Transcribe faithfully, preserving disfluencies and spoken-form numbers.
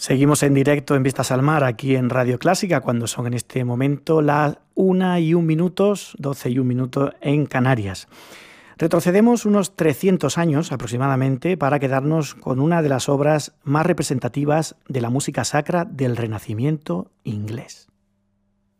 Seguimos en directo en Vistas al Mar, aquí en Radio Clásica, cuando son en este momento las una y un minutos, doce y un minuto en Canarias. Retrocedemos unos trescientos años aproximadamente para quedarnos con una de las obras más representativas de la música sacra del Renacimiento inglés.